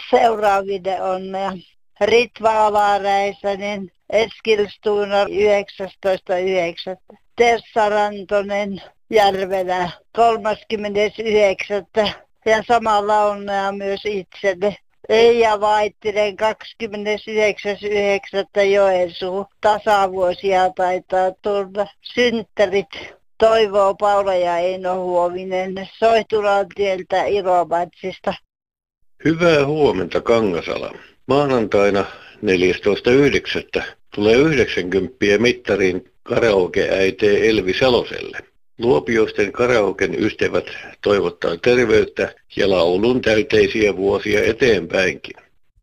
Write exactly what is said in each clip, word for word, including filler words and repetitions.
seuraaville onnea. Ritva Avaräisänen, Eskilstuuna yhdeksästoista yhdeksättä Tessa Rantonen, Järvelä kolmaskymmenes yhdeksättä Ja samalla onnea myös itselle. Eija Vaittinen kahdeskymmenesyhdeksäs yhdeksättä Joensuu. Tasavuosia taitaa tulla. Synttärit Toivoo Paula ja Eino Huovinen Soihtulantieltä Ilomatsista. Hyvää huomenta Kangasala. Maanantaina neljästoista yhdeksättä tulee yhdeksänkymmentä mittariin karaoke-äite Elvi Saloselle. Luopioisten karaoken ystävät toivottaa terveyttä ja laulun täyteisiä vuosia eteenpäinkin.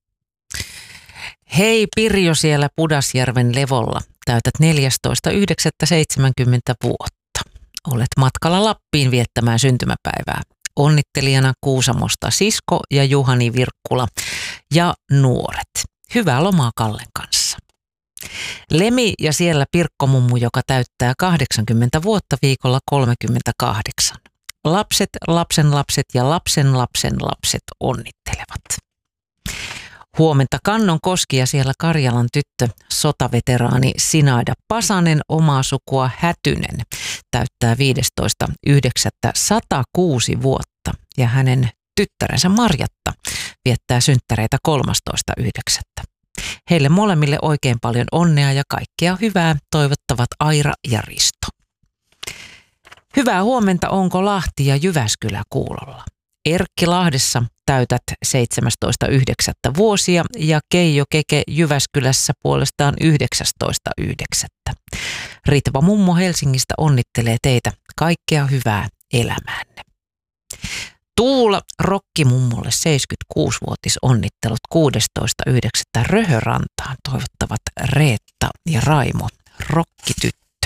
Hei Pirjo siellä Pudasjärven Levolla. Täytät neljästoista yhdeksättä seitsemänkymmentä vuotta. Olet matkalla Lappiin viettämään syntymäpäivää. Onnittelijana Kuusamosta sisko ja Juhani Virkkula ja nuoret. Hyvää lomaa Kallen kanssa. Lemi ja siellä Pirkko-mummu, joka täyttää kahdeksankymmentä vuotta viikolla kolmekymmentäkahdeksan. Lapset, lapsenlapset ja lapsenlapsen lapset onnittelevat. Huomenta Kannon Koski ja siellä Karjalan tyttö, sotaveteraani Sinaida Pasanen, omaa sukua Hätynen, täyttää viidestoista yhdeksättä sata kuusi vuotta ja hänen tyttärensä Marjatta viettää synttäreitä kolmastoista yhdeksättä Heille molemmille oikein paljon onnea ja kaikkea hyvää toivottavat Aira ja Risto. Hyvää huomenta Onko Lahti ja Jyväskylä kuulolla. Erkki Lahdessa täytät seitsemästoista yhdeksättä vuosia ja Keijo Keke Jyväskylässä puolestaan yhdeksästoista yhdeksättä Ritva mummo Helsingistä onnittelee teitä kaikkea hyvää elämäänne. Tuula Rokkimummolle seitsemänkymmentäkuusivuotisonnittelut kuudestoista yhdeksättä Röhörantaan toivottavat Reetta ja Raimo, rokkityttö.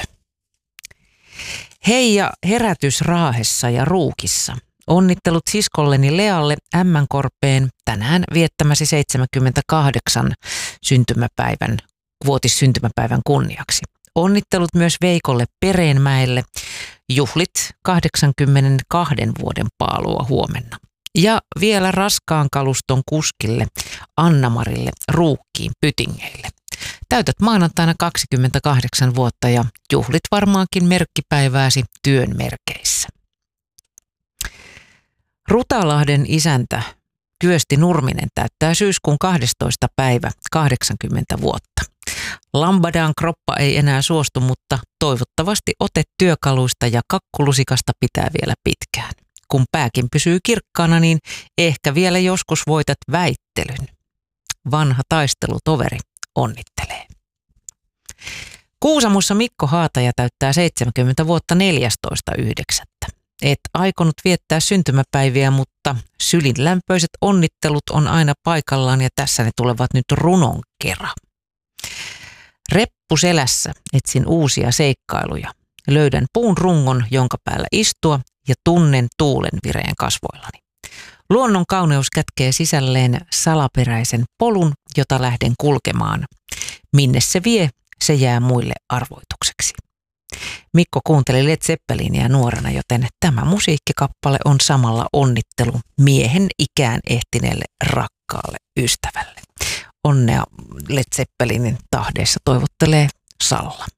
Hei ja herätys Raahessa ja Ruukissa. Onnittelut siskolleni Lealle Ämmänkorpeen tänään viettämäsi seitsemänkymmentäkahdeksan syntymäpäivän, vuotissyntymäpäivän kunniaksi. Onnittelut myös Veikolle Pereenmäelle. Juhlit kahdeksankymmentäkaksi vuoden paalua huomenna. Ja vielä raskaan kaluston kuskille Anna-Marille Ruukkiin Pytingeille. Täytät maanantaina kaksikymmentäkahdeksan vuotta ja juhlit varmaankin merkkipäivääsi työn merkeissä. Rutalahden isäntä Kyösti Nurminen täyttää syyskuun kahdestoista päivä kahdeksankymmentä vuotta. Lambadan kroppa ei enää suostu, mutta toivottavasti ote työkaluista ja kakkulusikasta pitää vielä pitkään. Kun pääkin pysyy kirkkaana, niin ehkä vielä joskus voitat väittelyn. Vanha taistelutoveri onnittelee. Kuusamossa Mikko Haataja täyttää seitsemänkymmentä vuotta neljästoista yhdeksättä Et aikonut viettää syntymäpäiviä, mutta sylinlämpöiset onnittelut on aina paikallaan ja tässä ne tulevat nyt runon kerran. Reppu selässä etsin uusia seikkailuja. Löydän puun rungon, jonka päällä istua ja tunnen tuulen vireen kasvoillani. Luonnon kauneus kätkee sisälleen salaperäisen polun, jota lähden kulkemaan. Minne se vie, se jää muille arvoitukseksi. Mikko kuunteli Led Zeppelinia nuorena, joten tämä musiikkikappale on samalla onnittelu miehen ikään ehtineelle rakkaalle ystävälle. Onnea Led Zeppelinin tahdeissa toivottelee Salla.